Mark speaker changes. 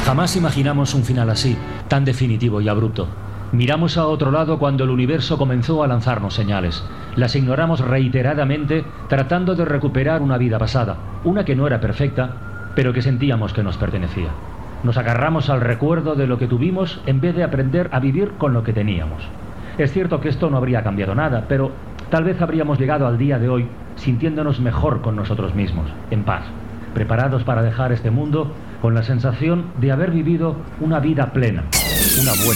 Speaker 1: Jamás imaginamos un final así, tan definitivo y abrupto. Miramos a otro lado cuando el universo comenzó a lanzarnos señales. Las ignoramos reiteradamente, tratando de recuperar una vida pasada, una que no era perfecta, pero que sentíamos que nos pertenecía. Nos agarramos al recuerdo de lo que tuvimos en vez de aprender a vivir con lo que teníamos. Es cierto que esto no habría cambiado nada, pero tal vez habríamos llegado al día de hoy sintiéndonos mejor con nosotros mismos, en paz, preparados para dejar este mundo con la sensación de haber vivido una vida plena, una buena